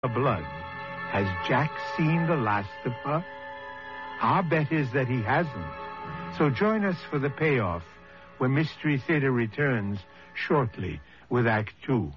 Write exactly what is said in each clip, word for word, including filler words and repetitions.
blood. Has Jack seen the last of her? Our bet is that he hasn't. So join us for the payoff, where Mystery Theater returns shortly with Act Two.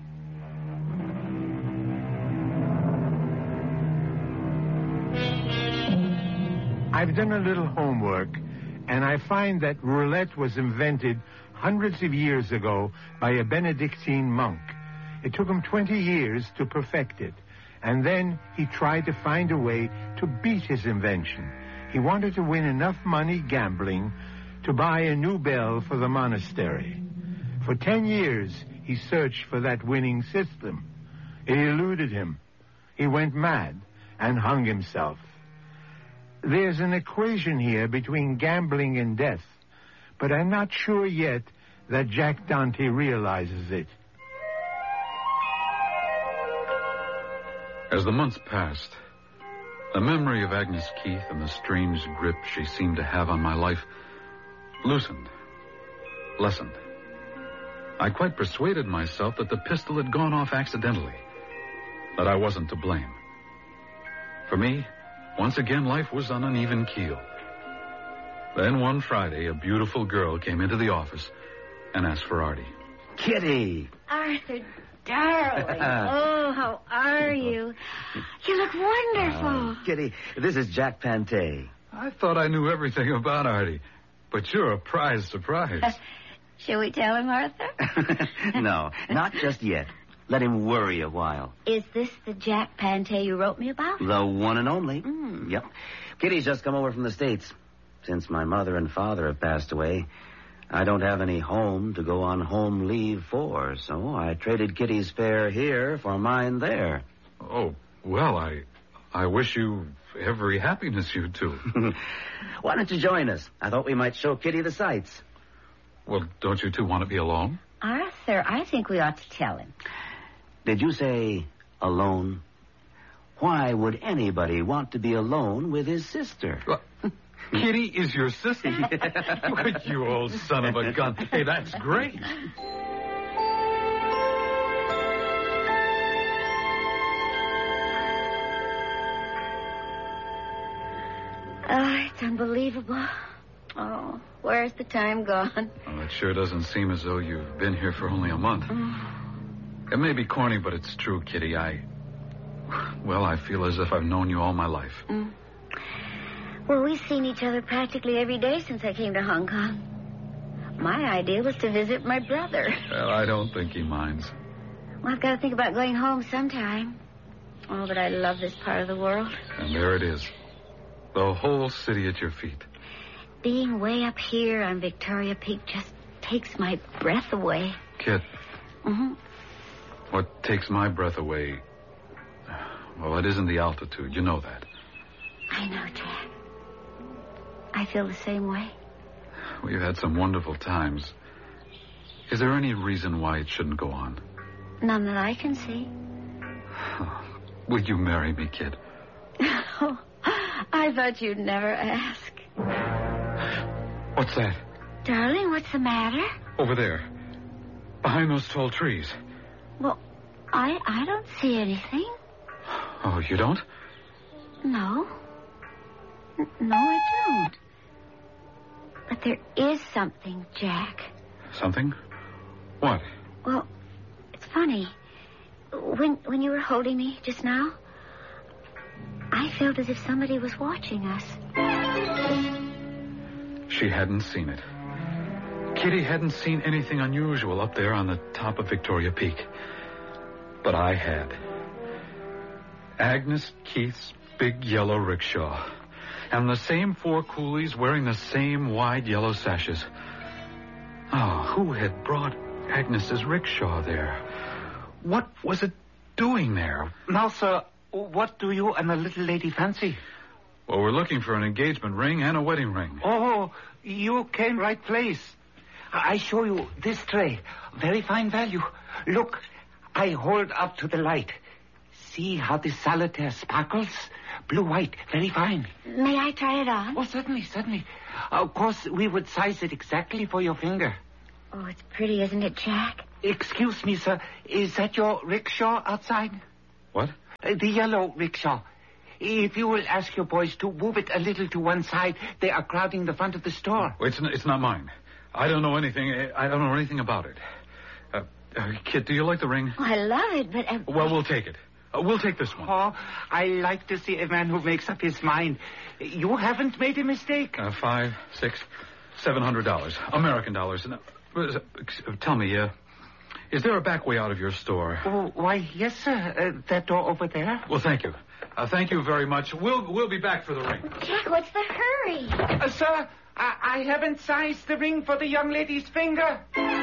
I've done a little homework, and I find that roulette was invented hundreds of years ago by a Benedictine monk. It took him twenty years to perfect it, and then he tried to find a way to beat his invention. He wanted to win enough money gambling to buy a new bell for the monastery. For ten years, he searched for that winning system. It eluded him. He went mad and hung himself. There's an equation here between gambling and death, but I'm not sure yet that Jack Dante realizes it. As the months passed, the memory of Agnes Keith and the strange grip she seemed to have on my life loosened, lessened. I quite persuaded myself that the pistol had gone off accidentally, that I wasn't to blame. For me, once again, life was on an even keel. Then one Friday, a beautiful girl came into the office and asked for Artie. Kitty! Arthur, darling. Oh, how are you? You look wonderful. Uh, Kitty, this is Jack Pantay. I thought I knew everything about Artie, but you're a prize surprise. Shall we tell him, Arthur? No, not just yet. Let him worry a while. Is this the Jack Pantay you wrote me about? The one and only. Mm. Yep. Kitty's just come over from the States. Since my mother and father have passed away, I don't have any home to go on home leave for, so I traded Kitty's fare here for mine there. Oh, well, I I wish you every happiness, you two. Why don't you join us? I thought we might show Kitty the sights. Well, don't you two want to be alone? Arthur, I think we ought to tell him. Did you say alone? Why would anybody want to be alone with his sister? Well, Kitty is your sister? Look, you old son of a gun. Hey, that's great. Oh, it's unbelievable. Oh, where's the time gone? Well, it sure doesn't seem as though you've been here for only a month. Mm. It may be corny, but it's true, Kitty. I... Well, I feel as if I've known you all my life. Mm. Well, we've seen each other practically every day since I came to Hong Kong. My idea was to visit my brother. Well, I don't think he minds. Well, I've got to think about going home sometime. Oh, but I love this part of the world. And there it is. The whole city at your feet. Being way up here on Victoria Peak just takes my breath away. Kit. Mm-hmm. What takes my breath away... Well, it isn't the altitude. You know that. I know, Jack. I feel the same way. We've had some wonderful times. Is there any reason why it shouldn't go on? None that I can see. Will you marry me, Kid? Oh, I thought you'd never ask. What's that? Darling, what's the matter? Over there. Behind those tall trees. Well, I I don't see anything. Oh, you don't? No. N- no, I don't. But there is something, Jack. Something? What? Well, it's funny. When when you were holding me just now, I felt as if somebody was watching us. She hadn't seen it. Kitty hadn't seen anything unusual up there on the top of Victoria Peak. But I had. Agnes Keith's big yellow rickshaw. And the same four coolies wearing the same wide yellow sashes. Oh, who had brought Agnes's rickshaw there? What was it doing there? Now, sir, what do you and the little lady fancy? Well, we're looking for an engagement ring and a wedding ring. Oh, you came right place. I show you this tray. Very fine value. Look, I hold up to the light. See how the solitaire sparkles? Blue-white, very fine. May I try it on? Oh, certainly, certainly. Of course, we would size it exactly for your finger. Oh, it's pretty, isn't it, Jack? Excuse me, sir. Is that your rickshaw outside? What? Uh, the yellow rickshaw. If you will ask your boys to move it a little to one side, they are crowding the front of the store. It's, n- it's not mine. I don't know anything. I don't know anything about it. Uh, uh, Kit, do you like the ring? Oh, I love it, but... Uh, Well, we'll take it. Uh, we'll take this one. Oh, I like to see a man who makes up his mind. You haven't made a mistake. Uh, five, six, seven hundred dollars. American dollars. Now, uh, tell me, uh, is there a back way out of your store? Oh, why, yes, sir. Uh, that door over there. Well, thank you. Uh, thank you very much. We'll we'll be back for the ring. Jack, what's the hurry? Uh, sir, I, I haven't sized the ring for the young lady's finger.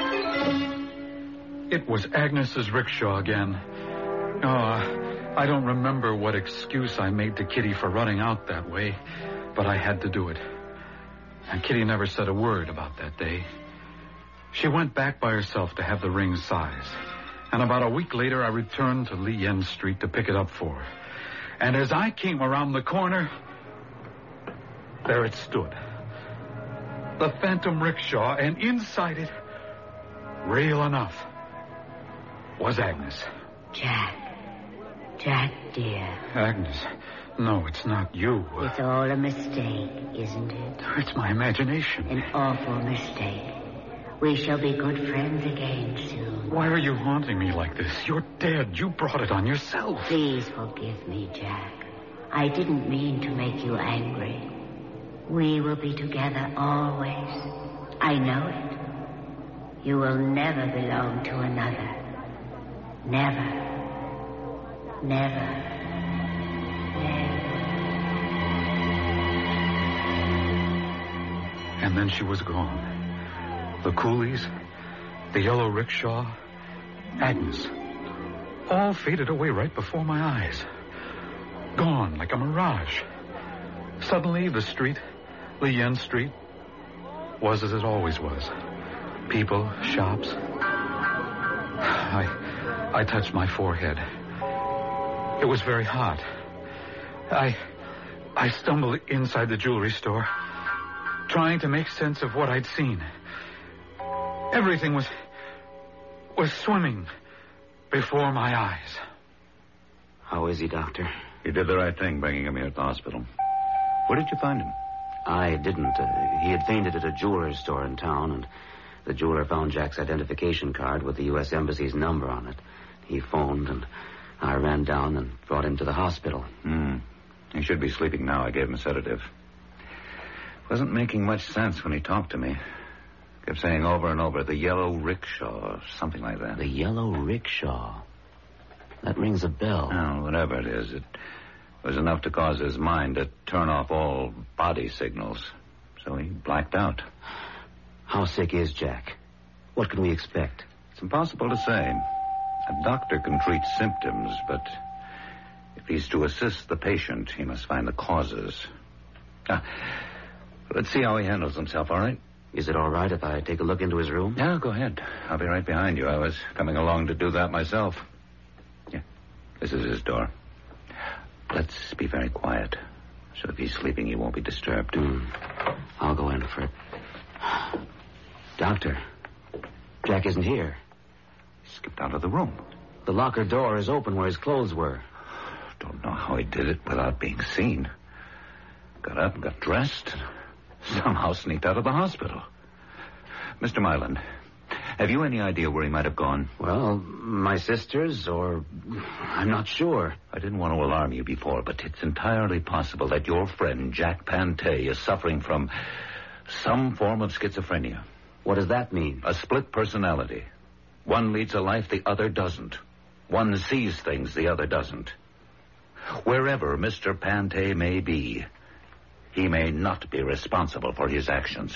It was Agnes's rickshaw again. Oh, I don't remember what excuse I made to Kitty for running out that way, but I had to do it. And Kitty never said a word about that day. She went back by herself to have the ring sized. And about a week later, I returned to Lee Yen Street to pick it up for her. And as I came around the corner, there it stood. The phantom rickshaw, and inside it, real enough, was Agnes. Jack. Jack, dear. Agnes, no, it's not you. It's all a mistake, isn't it? It's my imagination. An awful mistake. We shall be good friends again soon. Why are you haunting me like this? You're dead. You brought it on yourself. Please forgive me, Jack. I didn't mean to make you angry. We will be together always. I know it. You will never belong to another. Never. Never. Never. And then she was gone. The coolies, the yellow rickshaw, Agnes, all faded away right before my eyes. Gone like a mirage. Suddenly, the street, Lee Yen Street, was as it always was. People, shops. I, I touched my forehead. It was very hot. I, I stumbled inside the jewelry store, trying to make sense of what I'd seen. Everything was, was swimming before my eyes. How is he, Doctor? You did the right thing bringing him here at the hospital. Where did you find him? I didn't. Uh, he had fainted at a jeweler's store in town, and the jeweler found Jack's identification card with the U S Embassy's number on it. He phoned, and I ran down and brought him to the hospital. Hmm. He should be sleeping now. I gave him a sedative. Wasn't making much sense when he talked to me. Kept saying over and over, the yellow rickshaw, or something like that. The yellow rickshaw. That rings a bell. Oh, whatever it is, it was enough to cause his mind to turn off all body signals. So he blacked out. How sick is Jack? What can we expect? It's impossible to say. A doctor can treat symptoms, but if he's to assist the patient, he must find the causes. Ah, let's see how he handles himself, all right? Is it all right if I take a look into his room? Yeah, go ahead. I'll be right behind you. I was coming along to do that myself. Yeah, this is his door. Let's be very quiet, so if he's sleeping, he won't be disturbed. Mm. I'll go in for it. Doctor, Jack isn't here. He skipped out of the room. The locker door is open where his clothes were. Don't know how he did it without being seen. Got up and got dressed. Somehow sneaked out of the hospital. Mister Myland, have you any idea where he might have gone? Well, my sisters, or... I'm not sure. I didn't want to alarm you before, but it's entirely possible that your friend, Jack Pantay, is suffering from some form of schizophrenia. What does that mean? A split personality. One leads a life the other doesn't. One sees things the other doesn't. Wherever Mister Pantay may be, he may not be responsible for his actions.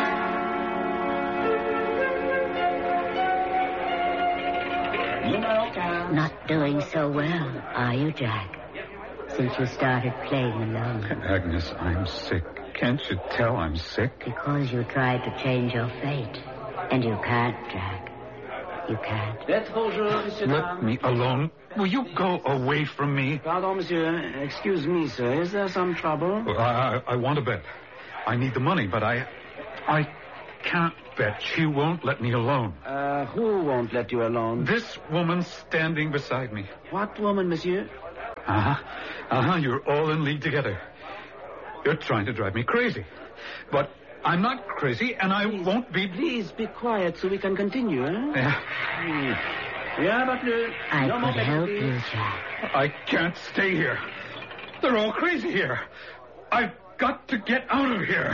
Not doing so well, are you, Jack? Since you started playing alone. Agnes, I'm sick. Can't you tell I'm sick? Because you tried to change your fate. And you can't, Jack. You can't. Let me alone. Will you go away from me? Pardon, monsieur. Excuse me, sir. Is there some trouble? Well, I, I, I want to bet. I need the money, but I... I can't bet. She won't let me alone. Uh, who won't let you alone? This woman standing beside me. What woman, monsieur? Uh-huh. Uh-huh. You're all in league together. You're trying to drive me crazy. But I'm not crazy, and I please, won't be... Please be quiet so we can continue, huh? Yeah. Hmm. Yeah, Butler. I no could help you, please. Jack. I can't stay here. They're all crazy here. I've got to get out of here.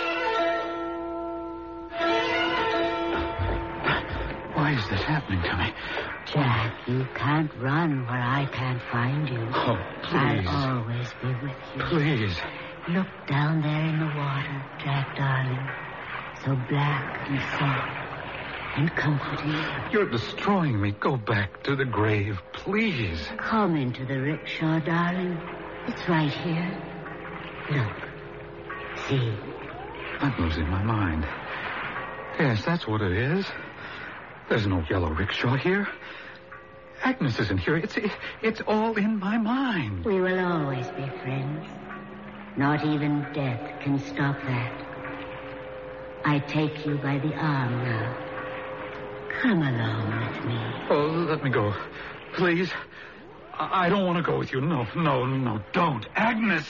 Why is this happening to me? Jack, you can't run where I can't find you. Oh, please. I'll always be with you. Please. Look down there in the water, Jack, darling. So black and soft and comforting. You're destroying me. Go back to the grave, please. Come into the rickshaw, darling. It's right here. Look. See. I'm losing my mind. Yes, that's what it is. There's no yellow rickshaw here. Agnes isn't here. It's it's all in my mind. We will always be friends. Not even death can stop that. I take you by the arm now. Come along with me. Oh, let me go. Please. I, I don't want to go with you. No, no, no, don't. Agnes!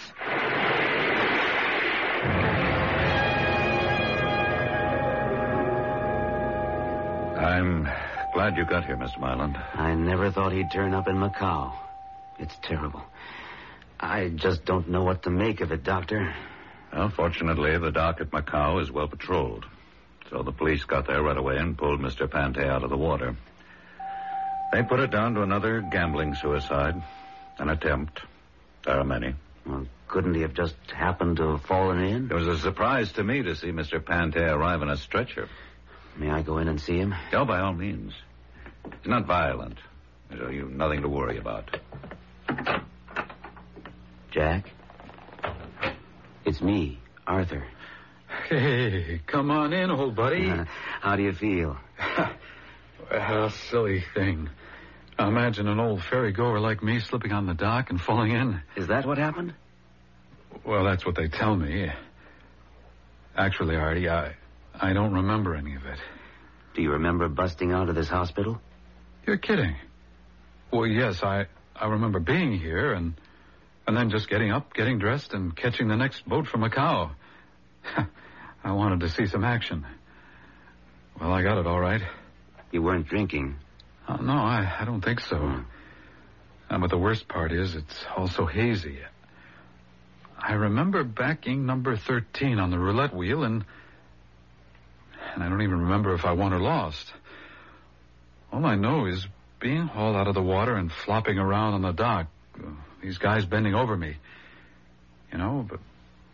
I'm glad you got here, Mister Myland. I never thought he'd turn up in Macau. It's terrible. I just don't know what to make of it, Doctor. Well, fortunately, the dock at Macau is well patrolled. So the police got there right away and pulled Mister Pante out of the water. They put it down to another gambling suicide. An attempt. There are many. Well, couldn't he have just happened to have fallen in? It was a surprise to me to see Mister Pante arrive in a stretcher. May I go in and see him? Oh, by all means. He's not violent. So you've nothing to worry about. Jack? It's me, Arthur. Hey, come on in, old buddy. Uh, how do you feel? Well, silly thing. Now imagine an old ferry-goer like me slipping on the dock and falling in. Is that what happened? Well, that's what they tell me. Actually, Artie, I, I don't remember any of it. Do you remember busting out of this hospital? You're kidding. Well, yes, I, I remember being here and... And then just getting up, getting dressed, and catching the next boat for Macau. I wanted to see some action. Well, I got it all right. You weren't drinking? Oh, no, I, I don't think so. Hmm. Uh, but the worst part is it's all so hazy. I remember backing number thirteen on the roulette wheel, and... And I don't even remember if I won or lost. All I know is being hauled out of the water and flopping around on the dock. These guys bending over me. You know, but...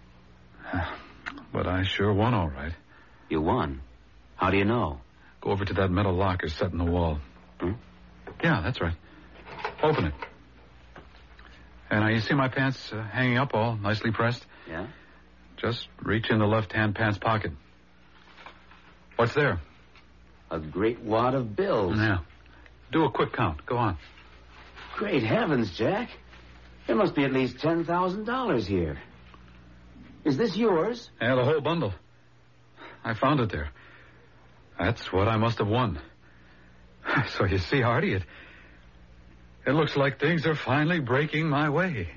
But I sure won all right. You won? How do you know? Go over to that metal locker set in the wall. Hmm? Yeah, that's right. Open it. And now you see my pants uh, hanging up all nicely pressed? Yeah? Just reach in the left-hand pants pocket. What's there? A great wad of bills. Yeah. Do a quick count. Go on. Great heavens, Jack. There must be at least ten thousand dollars here. Is this yours? Yeah, the whole bundle. I found it there. That's what I must have won. So you see, Artie, it, it looks like things are finally breaking my way.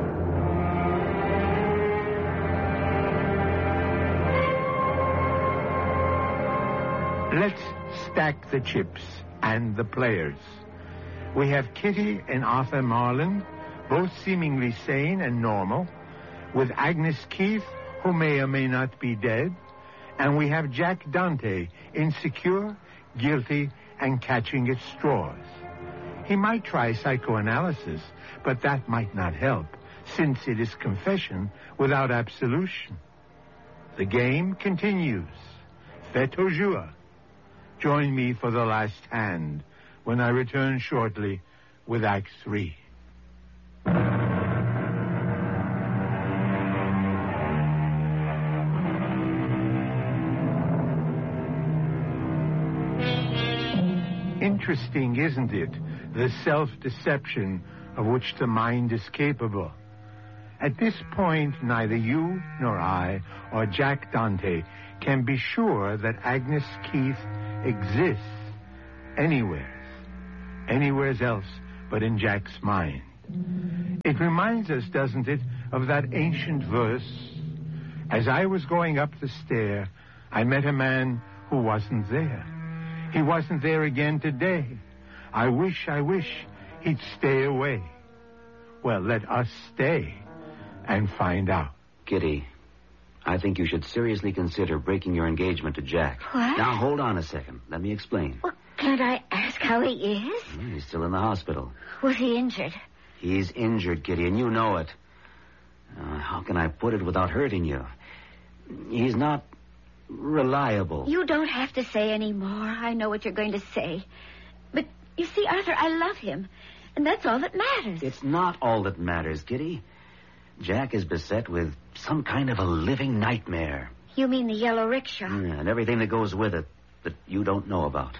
Let's stack the chips and the players. We have Kitty and Arthur Marland, both seemingly sane and normal, with Agnes Keith, who may or may not be dead, and we have Jack Dante, insecure, guilty, and catching at straws. He might try psychoanalysis, but that might not help, since it is confession without absolution. The game continues. Faites au jour. Join me for the last hand when I return shortly with Act Three. Interesting, isn't it? The self-deception of which the mind is capable. At this point, neither you nor I or Jack Dante can be sure that Agnes Keith exists anywhere, anywhere else but in Jack's mind. It reminds us, doesn't it, of that ancient verse? As I was going up the stair, I met a man who wasn't there. He wasn't there again today. I wish, I wish he'd stay away. Well, let us stay and find out. Kitty, I think you should seriously consider breaking your engagement to Jack. What? Now, hold on a second. Let me explain. Well, can't I ask how he is? Hmm, He's still in the hospital. Was he injured? He's injured, Kitty, and you know it. Uh, how can I put it without hurting you? He's not reliable. You don't have to say any more. I know what you're going to say. But, you see, Arthur, I love him. And that's all that matters. It's not all that matters, Kitty. Jack is beset with some kind of a living nightmare. You mean the yellow rickshaw? Yeah, and everything that goes with it that you don't know about.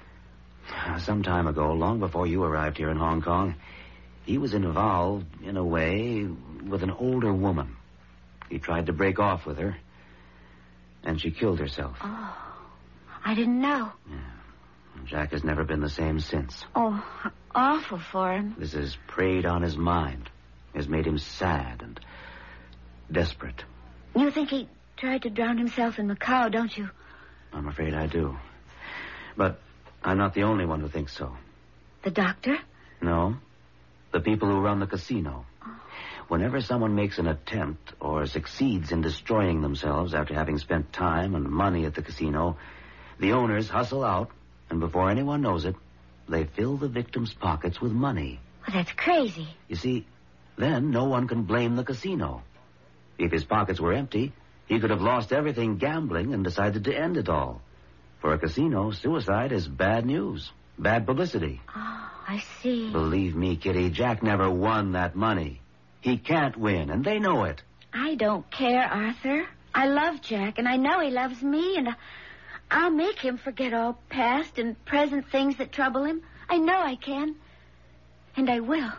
Some time ago, long before you arrived here in Hong Kong, he was involved, in a way, with an older woman. He tried to break off with her, and she killed herself. Oh, I didn't know. Yeah. Jack has never been the same since. Oh, awful for him. This has preyed on his mind, has made him sad and desperate. You think he tried to drown himself in Macau, don't you? I'm afraid I do. But I'm not the only one who thinks so. The doctor? No. The people who run the casino. Whenever someone makes an attempt or succeeds in destroying themselves after having spent time and money at the casino, the owners hustle out, and before anyone knows it, they fill the victim's pockets with money. Well, that's crazy. You see, then no one can blame the casino. If his pockets were empty, he could have lost everything gambling and decided to end it all. For a casino, suicide is bad news, bad publicity. Oh, I see. Believe me, Kitty, Jack never won that money. He can't win, and they know it. I don't care, Arthur. I love Jack, and I know he loves me, and I'll make him forget all past and present things that trouble him. I know I can. And I will.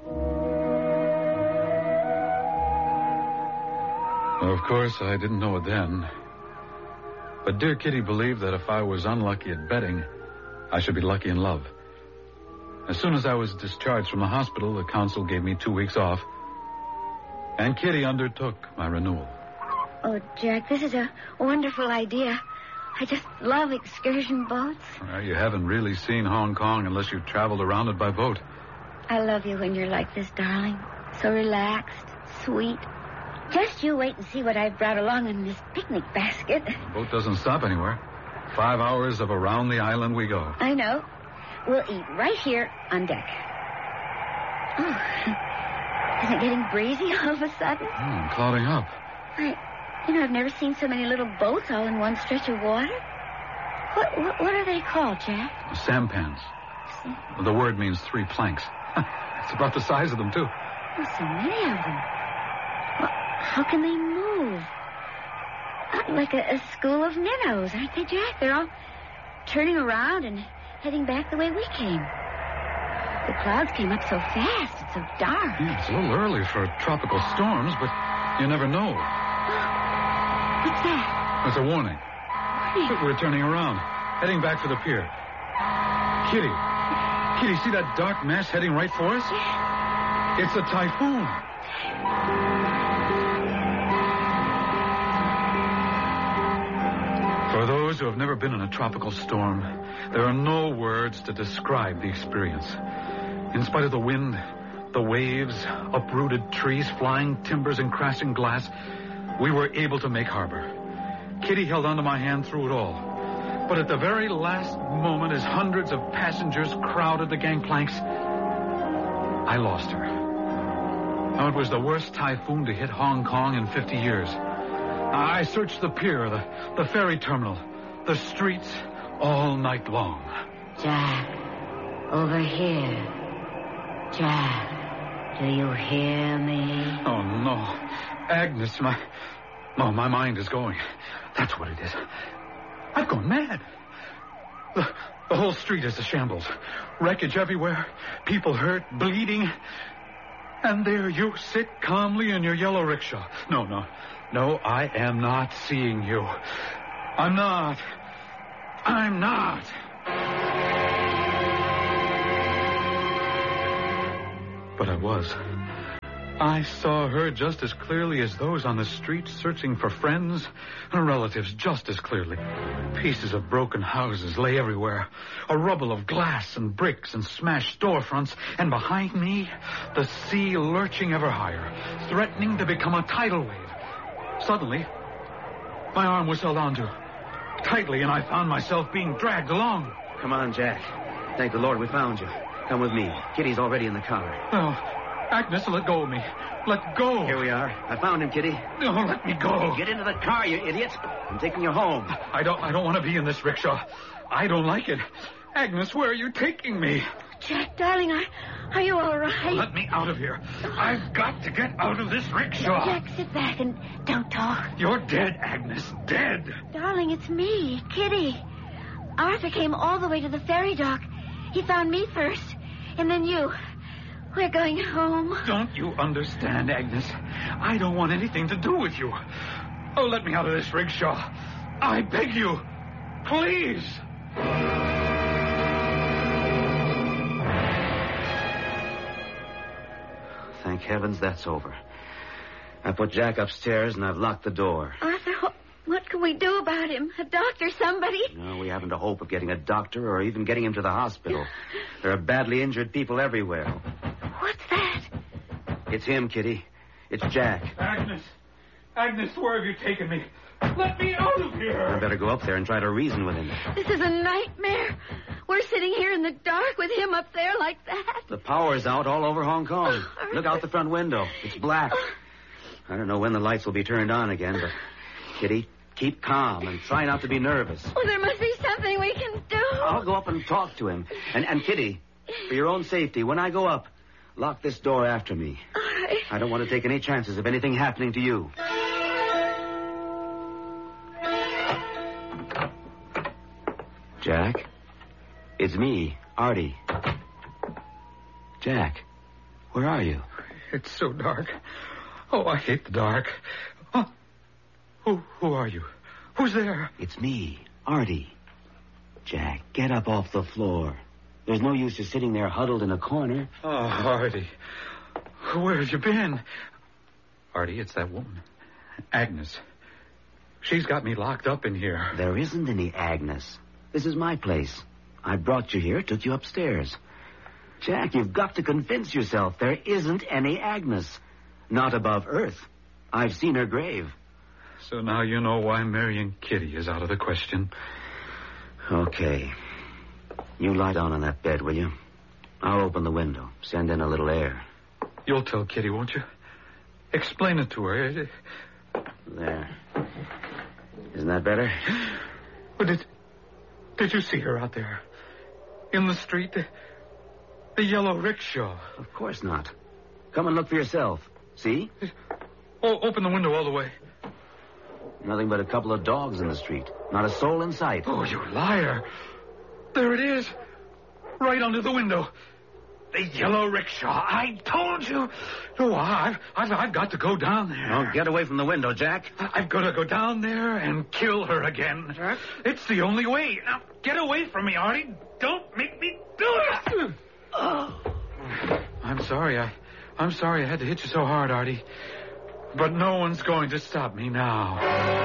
Of course, I didn't know it then. But dear Kitty believed that if I was unlucky at betting, I should be lucky in love. As soon as I was discharged from the hospital, the council gave me two weeks off, and Kitty undertook my renewal. Oh, Jack, this is a wonderful idea. I just love excursion boats. Well, you haven't really seen Hong Kong unless you've traveled around it by boat. I love you when you're like this, darling. So relaxed, sweet. Just you wait and see what I've brought along in this picnic basket. The boat doesn't stop anywhere. Five hours of around the island we go. I know. We'll eat right here on deck. Oh, isn't it getting breezy all of a sudden? Oh, I'm clouding up. I, you know, I've never seen so many little boats all in one stretch of water. What, what, what are they called, Jack? Sampans. The word means three planks. It's about the size of them, too. Oh, so many of them. Well, how can they move? Uh, like a, a school of minnows, aren't they, Jack? They're all turning around and heading back the way we came. The clouds came up so fast. It's so dark. Yeah, it's a little early for tropical storms, but you never know. What's that? It's a warning. Warning? We're turning around, heading back for the pier. Kitty. Kitty, see that dark mass heading right for us? Yeah. It's a typhoon. For those who have never been in a tropical storm, there are no words to describe the experience. In spite of the wind, the waves, uprooted trees, flying timbers, and crashing glass, we were able to make harbor. Kitty held onto my hand through it all. But at the very last moment, as hundreds of passengers crowded the gangplanks, I lost her. Now, it was the worst typhoon to hit Hong Kong in fifty years. I searched the pier, the, the ferry terminal, the streets all night long. Jack, over here. Jack, do you hear me? Oh, no. Agnes, my... Oh, my mind is going. That's what it is. I've gone mad. The, the whole street is a shambles. Wreckage everywhere. People hurt, bleeding. And there you sit calmly in your yellow rickshaw. No, no. No, I am not seeing you. I'm not. I'm not. But I was. I saw her just as clearly as those on the street searching for friends and relatives just as clearly. Pieces of broken houses lay everywhere. A rubble of glass and bricks and smashed storefronts. And behind me, the sea lurching ever higher, threatening to become a tidal wave. Suddenly, my arm was held onto tightly, and I found myself being dragged along. Come on, Jack. Thank the Lord we found you. Come with me. Kitty's already in the car. No. Agnes, let go of me. Let go. Here we are. I found him, Kitty. No, let me go. Get into the car, you idiot. I'm taking you home. I don't I don't want to be in this rickshaw. I don't like it. Agnes, where are you taking me? Jack, darling, are, are you all right? Let me out of here. I've got to get out of this rickshaw. Jack, sit back and don't talk. You're dead, Agnes. Dead. Darling, it's me, Kitty. Arthur came all the way to the ferry dock. He found me first, and then you. We're going home. Don't you understand, Agnes? I don't want anything to do with you. Oh, let me out of this rickshaw. I beg you. Please. Thank heavens that's over. I put Jack upstairs and I've locked the door. Arthur, what, what can we do about him? A doctor, somebody? No, we haven't a hope of getting a doctor or even getting him to the hospital. There are badly injured people everywhere. What's that? It's him, Kitty. It's Jack. Agnes. Agnes, where have you taken me? Let me out of here. I better go up there and try to reason with him. This is a nightmare. We're sitting here in the dark with him up there like that. The power's out all over Hong Kong. Oh, Look out the front window. It's black. I don't know when the lights will be turned on again, but, Kitty, keep calm and try not to be nervous. Oh, there must be something we can do. I'll go up and talk to him. And, and Kitty, for your own safety, when I go up, lock this door after me. All right. I don't want to take any chances of anything happening to you. Jack? It's me, Artie. Jack, where are you? It's so dark. Oh, I hate the dark. Oh, who, who are you? Who's there? It's me, Artie. Jack, get up off the floor. There's no use just sitting there huddled in a corner. Oh, Artie. Where have you been? Artie, it's that woman. Agnes. She's got me locked up in here. There isn't any Agnes. This is my place. I brought you here, took you upstairs. Jack, you've got to convince yourself there isn't any Agnes. Not above Earth. I've seen her grave. So now you know why marrying Kitty is out of the question. Okay. You lie down on that bed, will you? I'll open the window. Send in a little air. You'll tell Kitty, won't you? Explain it to her. There. Isn't that better? But did, did you see her out there? In the street? The, the yellow rickshaw. Of course not. Come and look for yourself. See? Oh, open the window all the way. Nothing but a couple of dogs in the street. Not a soul in sight. Oh, you liar. There it is. Right under the window. The yellow rickshaw. I told you. Oh, I've, I've, I've got to go down there. Don't get away from the window, Jack. I've got to go down there and kill her again. Jack? It's the only way. Now, get away from me, Artie. Don't make me do it. Oh. I'm sorry. I, I'm sorry I had to hit you so hard, Artie. But no one's going to stop me now.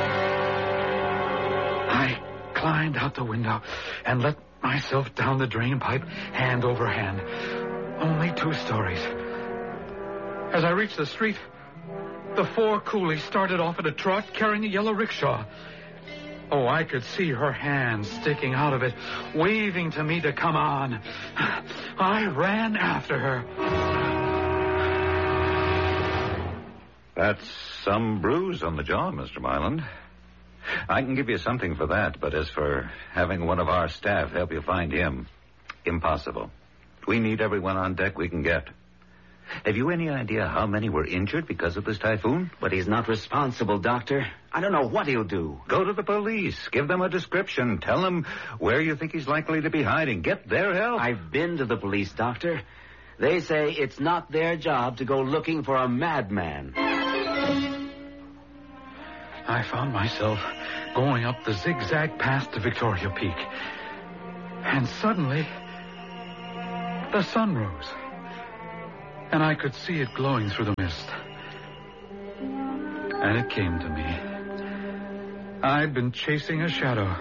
I climbed out the window and let myself down the drain pipe hand over hand. Only two stories. As I reached the street, the four coolies started off at a trot carrying a yellow rickshaw. Oh, I could see her hands sticking out of it, waving to me to come on. I ran after her. That's some bruise on the jaw, Mister Myland. I can give you something for that, but as for having one of our staff help you find him, impossible. We need everyone on deck we can get. Have you any idea how many were injured because of this typhoon? But he's not responsible, Doctor. I don't know what he'll do. Go to the police. Give them a description. Tell them where you think he's likely to be hiding. Get their help. I've been to the police, Doctor. They say it's not their job to go looking for a madman. I found myself going up the zigzag path to Victoria Peak. And suddenly, the sun rose. and I could see it glowing through the mist. And it came to me. I'd been chasing a shadow.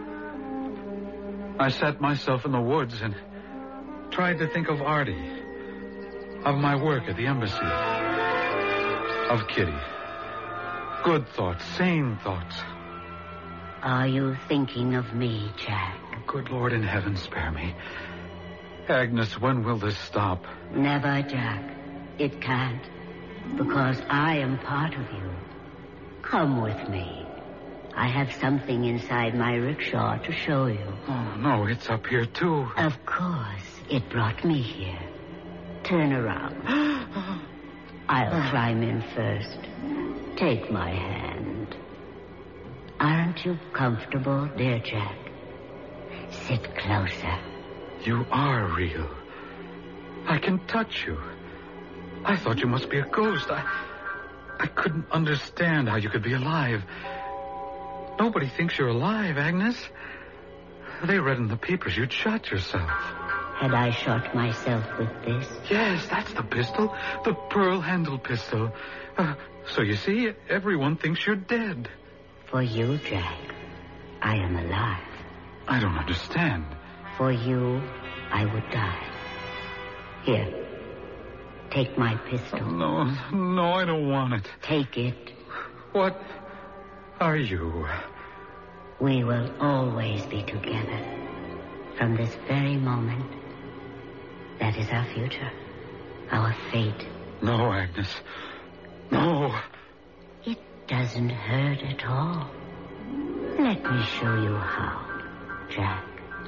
I sat myself in the woods and tried to think of Artie, of my work at the embassy, of Kitty. Good thoughts, sane thoughts. Are you thinking of me, Jack? Good Lord in heaven, spare me. Agnes, when will this stop? Never, Jack. It can't, because I am part of you. Come with me. I have something inside my rickshaw to show you. Oh, no, it's up here, too. Of course. It brought me here. Turn around. I'll climb in first. Take my hand. Aren't you comfortable, dear Jack? Sit closer. You are real. I can touch you. I thought you must be a ghost. I, I couldn't understand how you could be alive. Nobody thinks you're alive, Agnes. They read in the papers you'd shot yourself. Had I shot myself with this? Yes, that's the pistol. The pearl-handled pistol. Uh, so you see, everyone thinks you're dead. For you, Jack, I am alive. I don't understand. For you, I would die. Here, take my pistol. Oh, no, no, I don't want it. Take it. What are you? We will always be together. From this very moment, that is our future, our fate. No, Agnes. No. It doesn't hurt at all. Let me show you how, Jack.